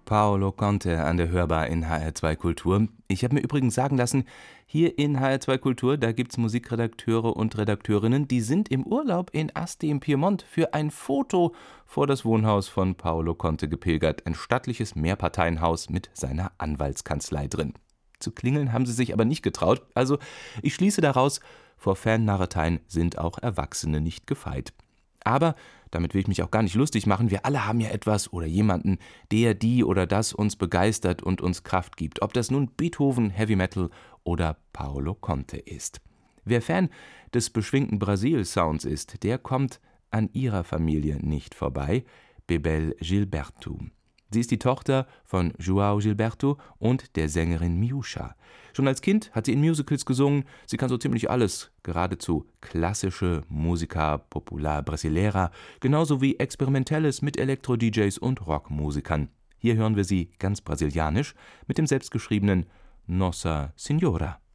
Paolo Conte an der Hörbar in HR2 Kultur. Ich habe mir übrigens sagen lassen, hier in HR2 Kultur, da gibt es Musikredakteure und Redakteurinnen, die sind im Urlaub in Asti im Piemont für ein Foto vor das Wohnhaus von Paolo Conte gepilgert. Ein stattliches Mehrparteienhaus mit seiner Anwaltskanzlei drin. Zu klingeln haben sie sich aber nicht getraut, also ich schließe daraus, vor Fannarreteien sind auch Erwachsene nicht gefeit. Aber damit will ich mich auch gar nicht lustig machen, wir alle haben ja etwas oder jemanden, der, die oder das uns begeistert und uns Kraft gibt, ob das nun Beethoven, Heavy Metal oder Paolo Conte ist. Wer Fan des beschwingten Brasil-Sounds ist, der kommt an ihrer Familie nicht vorbei, Bebel Gilberto. Sie ist die Tochter von João Gilberto und der Sängerin Miúcha. Schon als Kind hat sie in Musicals gesungen, sie kann so ziemlich alles, geradezu klassische Música popular brasileira, genauso wie Experimentelles mit Elektro-DJs und Rockmusikern. Hier hören wir sie ganz brasilianisch mit dem selbstgeschriebenen Nossa Senhora.